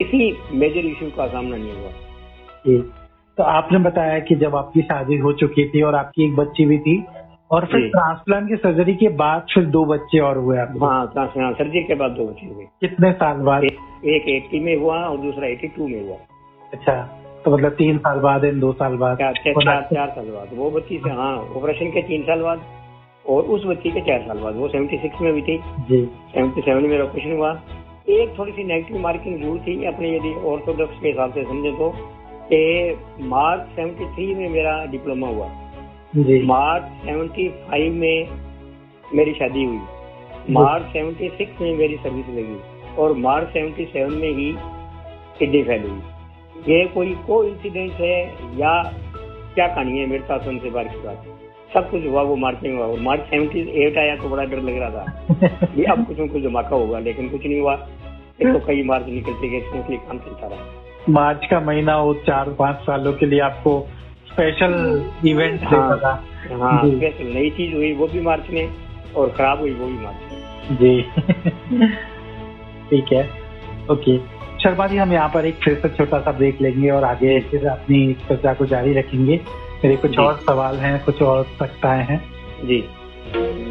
किसी major issue का सामना नहीं हुआ। जी। तो आपने बताया कि जब आपकी शादी हो चुकी थी और आपकी एक बच्ची भी थी, और फिर ट्रांसप्लांट की सर्जरी के बाद फिर 2 बच्चे और हुए आपको? हाँ, ट्रांसप्लांट सर्जरी के बाद 2 बच्चे हुए। कितने साल बाद? एक 80 में हुआ और दूसरा 82 में हुआ। अच्छा, तो मतलब 3 साल बाद, 2 साल बाद? 4 साल बाद। वो बच्ची से हाँ ऑपरेशन के 3 साल बाद, और उस बच्ची के 4 साल बाद। वो 76 में भी थी जी, 77 में ऑपरेशन हुआ। एक थोड़ी सी नेगेटिव मार्किंग जरूर थी अपने, यदि ऑर्थोडॉक्स के हिसाब से समझे तो, मार्च 73 में मेरा डिप्लोमा हुआ जी। मार्च 75 में मेरी शादी हुई, मार्च 76 में मेरी सर्विस लगी, और मार्च 77 में ही किडनी फेल हुई। ये कोई कोइंसिडेंस है या क्या कहानी है? मेरे साथ उनसे बार की बात, सब कुछ हुआ वो मार्च में हुआ। और मार्च 78 आया तो बड़ा डर लग रहा था ये अब कुछ न कुछ धमाका होगा, लेकिन कुछ नहीं हुआ। एक तो कई मार्च निकलते गए, स्मूथली काम चलता रहा। मार्च का महीना वो 4-5 सालों के लिए आपको स्पेशल इवेंट देता था। हाँ, स्पेशल नई चीज हुई वो भी मार्च में, और खराब हुई वो भी मार्च में जी। ठीक है, ओके शर्मा जी, हम यहाँ पर एक फिर से छोटा सा ब्रेक लेंगे और आगे फिर अपनी चर्चा को जारी रखेंगे। मेरे कुछ और सवाल हैं, कुछ और सख्ताएं हैं जी।